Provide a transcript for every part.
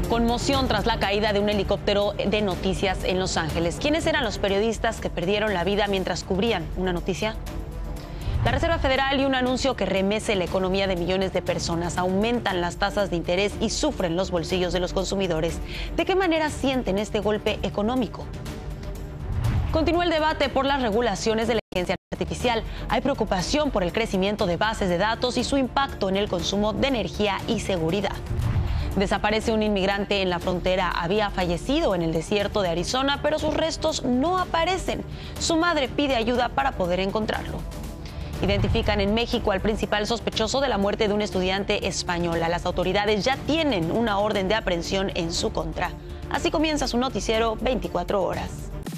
Conmoción tras la caída de un helicóptero de noticias en Los Ángeles. ¿Quiénes eran los periodistas que perdieron la vida mientras cubrían una noticia? La Reserva Federal y un anuncio que remece la economía de millones de personas. Aumentan las tasas de interés y sufren los bolsillos de los consumidores. ¿De qué manera sienten este golpe económico? Continúa el debate por las regulaciones de la inteligencia artificial. Hay preocupación por el crecimiento de bases de datos y su impacto en el consumo de energía y seguridad. Desaparece un inmigrante en la frontera. Había fallecido en el desierto de Arizona, pero sus restos no aparecen. Su madre pide ayuda para poder encontrarlo. Identifican en México al principal sospechoso de la muerte de un estudiante española. Las autoridades ya tienen una orden de aprehensión en su contra. Así comienza su noticiero 24 horas.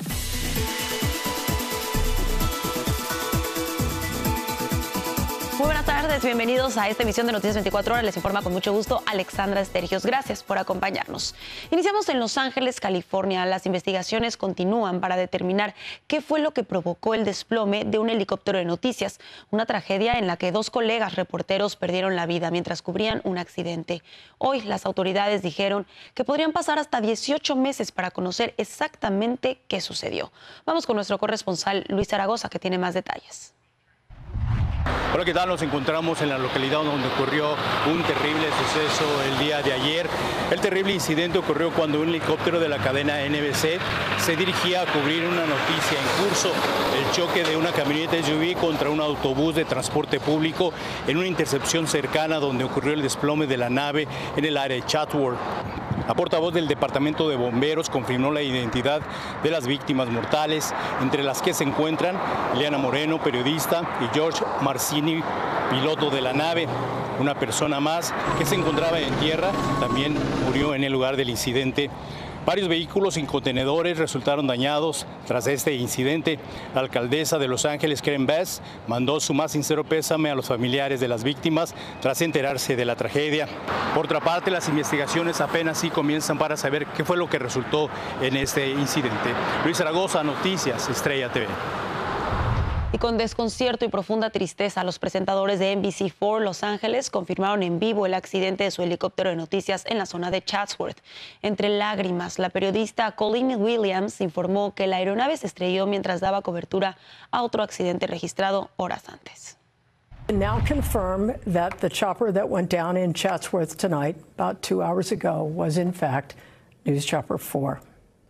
Muy buenas tardes, bienvenidos a esta emisión de Noticias 24 Horas. Les informa con mucho gusto Alexandra Estergios. Gracias por acompañarnos. Iniciamos en Los Ángeles, California. Las investigaciones continúan para determinar qué fue lo que provocó el desplome de un helicóptero de noticias. Una tragedia en la que 2 colegas reporteros perdieron la vida mientras cubrían un accidente. Hoy las autoridades dijeron que podrían pasar hasta 18 meses para conocer exactamente qué sucedió. Vamos con nuestro corresponsal Luis Zaragoza, que tiene más detalles. Hola, ¿qué tal? Nos encontramos en la localidad donde ocurrió un terrible suceso el día de ayer. El terrible incidente ocurrió cuando un helicóptero de la cadena NBC se dirigía a cubrir una noticia en curso: el choque de una camioneta SUV contra un autobús de transporte público en una intercepción cercana donde ocurrió el desplome de la nave en el área de Chatsworth. La portavoz del Departamento de Bomberos confirmó la identidad de las víctimas mortales, entre las que se encuentran Eliana Moreno, periodista, y George Marcini, piloto de la nave. Una persona más que se encontraba en tierra también murió en el lugar del incidente. Varios vehículos y contenedores resultaron dañados tras este incidente. La alcaldesa de Los Ángeles, Karen Bass, mandó su más sincero pésame a los familiares de las víctimas tras enterarse de la tragedia. Por otra parte, las investigaciones apenas sí comienzan para saber qué fue lo que resultó en este incidente. Luis Zaragoza, Noticias Estrella TV. Y con desconcierto y profunda tristeza, los presentadores de NBC4 Los Ángeles confirmaron en vivo el accidente de su helicóptero de noticias en la zona de Chatsworth. Entre lágrimas, la periodista Colleen Williams informó que la aeronave se estrelló mientras daba cobertura a otro accidente registrado horas antes. Now confirm that the chopper that went down in Chatsworth tonight, about 2 hours ago, was in fact News Chopper 4.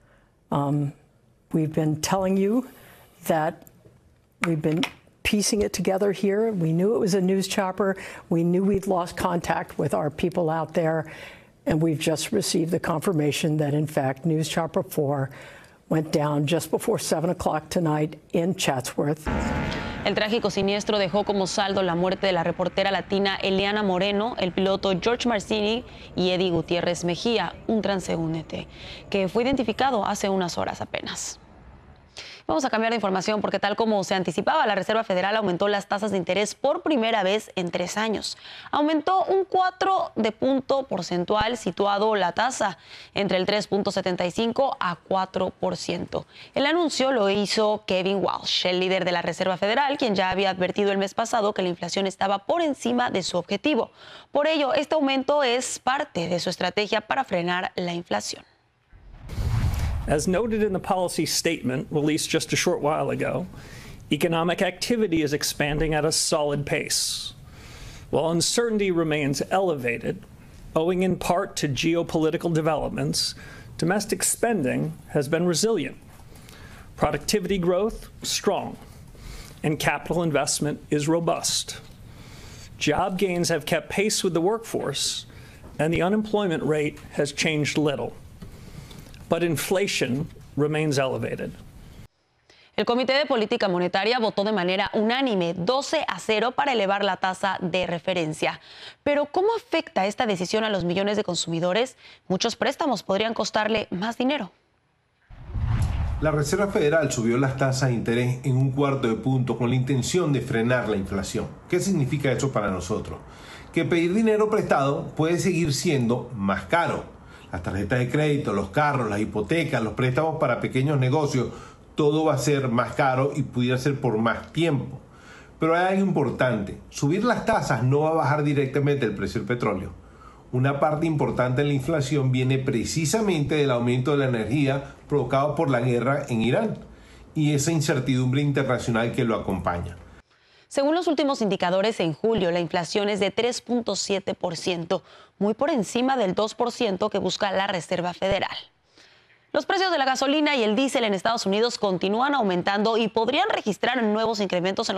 We've been telling you that we've been piecing it together here. We knew it was a news chopper. We knew we'd lost contact with our people out there. And we've just received the confirmation that, in fact, News Chopper 4 went down just before 7 o'clock tonight in Chatsworth. El trágico siniestro dejó como saldo la muerte de la reportera latina Eliana Moreno, el piloto George Marcini y Eddie Gutiérrez Mejía, un transeúnte, que fue identificado hace unas horas apenas. Vamos a cambiar de información porque, tal como se anticipaba, la Reserva Federal aumentó las tasas de interés por primera vez en 3 años. Aumentó un 4 de punto porcentual, situado la tasa entre el 3.75 a 4%. El anuncio lo hizo Kevin Walsh, el líder de la Reserva Federal, quien ya había advertido el mes pasado que la inflación estaba por encima de su objetivo. Por ello, este aumento es parte de su estrategia para frenar la inflación. As noted in the policy statement released just a short while ago, economic activity is expanding at a solid pace. While uncertainty remains elevated, owing in part to geopolitical developments, domestic spending has been resilient. Productivity growth, strong, and capital investment is robust. Job gains have kept pace with the workforce, and the unemployment rate has changed little. But inflation remains elevated. El Comité de Política Monetaria votó de manera unánime 12-0 para elevar la tasa de referencia. Pero ¿cómo afecta esta decisión a los millones de consumidores? Muchos préstamos podrían costarle más dinero. La Reserva Federal subió las tasas de interés en un 1/4 de punto con la intención de frenar la inflación. ¿Qué significa eso para nosotros? Que pedir dinero prestado puede seguir siendo más caro. Las tarjetas de crédito, los carros, las hipotecas, los préstamos para pequeños negocios, todo va a ser más caro y pudiera ser por más tiempo. Pero hay algo importante: subir las tasas no va a bajar directamente el precio del petróleo. Una parte importante de la inflación viene precisamente del aumento de la energía provocado por la guerra en Irán y esa incertidumbre internacional que lo acompaña. Según los últimos indicadores, en julio la inflación es de 3.7%, muy por encima del 2% que busca la Reserva Federal. Los precios de la gasolina y el diésel en Estados Unidos continúan aumentando y podrían registrar nuevos incrementos en